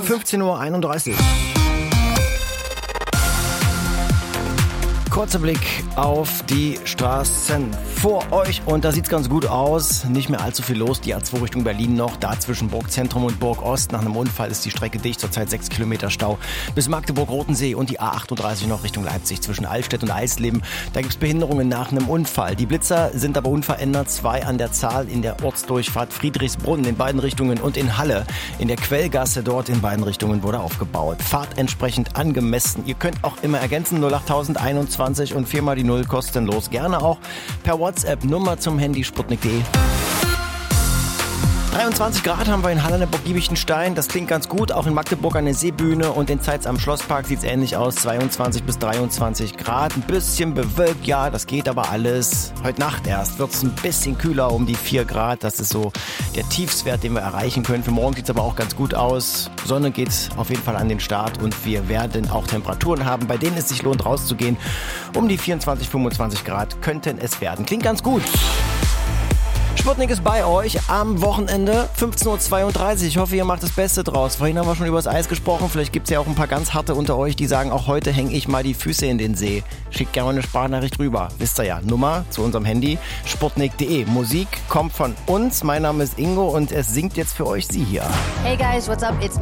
15:31 Uhr. Kurzer Blick auf die Straßen vor euch und da sieht's ganz gut aus. Nicht mehr allzu viel los. Die A2 Richtung Berlin noch. Da zwischen Burgzentrum und Burgost. Nach einem Unfall ist die Strecke dicht. Zurzeit 6 Kilometer Stau bis Magdeburg-Rotensee und die A38 noch Richtung Leipzig zwischen Altstedt und Eisleben. Da gibt's Behinderungen nach einem Unfall. Die Blitzer sind aber unverändert. 2 an der Zahl in der Ortsdurchfahrt Friedrichsbrunn in beiden Richtungen und in Halle. In der Quellgasse dort in beiden Richtungen wurde aufgebaut. Fahrt entsprechend angemessen. Ihr könnt auch immer ergänzen 08021 und 4 mal die 0 kostenlos. Gerne auch per WhatsApp, Nummer zum Handy sputnik.de. 23 Grad haben wir in Halle an der Burg Giebichenstein. Das klingt ganz gut. Auch in Magdeburg an der Seebühne und in Zeitz am Schlosspark sieht es ähnlich aus. 22 bis 23 Grad. Ein bisschen bewölkt, ja, das geht aber alles. Heute Nacht erst wird es ein bisschen kühler, um die 4 Grad. Das ist so der Tiefstwert, den wir erreichen können. Für morgen sieht es aber auch ganz gut aus. Sonne geht auf jeden Fall an den Start und wir werden auch Temperaturen haben, bei denen es sich lohnt rauszugehen. Um die 24, 25 Grad könnten es werden. Klingt ganz gut. Sputnik ist bei euch am Wochenende 15:32 Uhr. Ich hoffe, ihr macht das Beste draus. Vorhin haben wir schon über das Eis gesprochen. Vielleicht gibt es ja auch ein paar ganz harte unter euch, die sagen, auch heute hänge ich mal die Füße in den See. Schickt gerne eine Sprachnachricht rüber. Wisst ihr ja, Nummer zu unserem Handy, sputnik.de. Musik kommt von uns. Mein Name ist Ingo und es singt jetzt für euch sie hier. Hey guys, what's up? It's